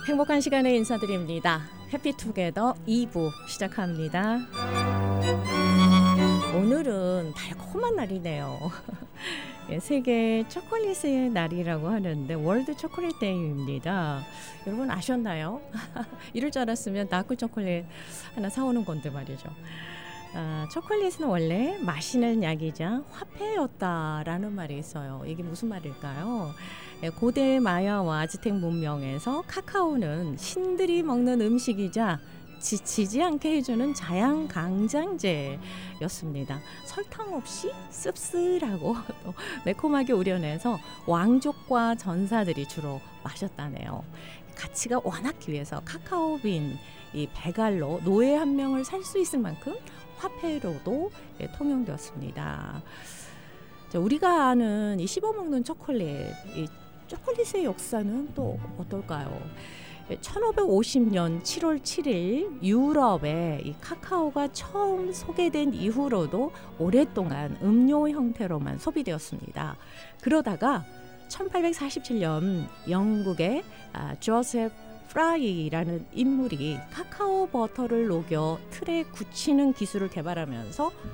행복한 시간에 인사드립니다. 해피투게더 2부 시작합니다. 오늘은 달콤한 날이네요. 예, 세계 초콜릿의 날이라고 하는데 월드 초콜릿 데이입니다. 여러분 아셨나요? 이럴 줄 알았으면 다크 초콜릿 하나 사오는 건데 말이죠. 초콜릿은 원래 마시는 약이자 화폐였다라는 말이 있어요. 이게 무슨 말일까요? 고대 마야와 아즈텍 문명에서 카카오는 신들이 먹는 음식이자 지치지 않게 해주는 자양강장제였습니다. 설탕 없이 씁쓸하고 또 매콤하게 우려내서 왕족과 전사들이 주로 마셨다네요. 가치가 워낙 귀해서 카카오빈 이 배갈로 노예 한 명을 살 수 있을 만큼 화폐로도 통용되었습니다. 우리가 아는 이 씹어먹는 초콜릿, 이 초콜릿의 역사는 또 어떨까요? 1550년 7월 7일 유럽에 이 카카오가 처음 소개된 이후로도 오랫동안 음료 형태로만 소비되었습니다. 그러다가 1847년 영국의 조셉 프라이라는 인물이 카카오 버터를 녹여 틀에 굳히는 기술을 개발하면서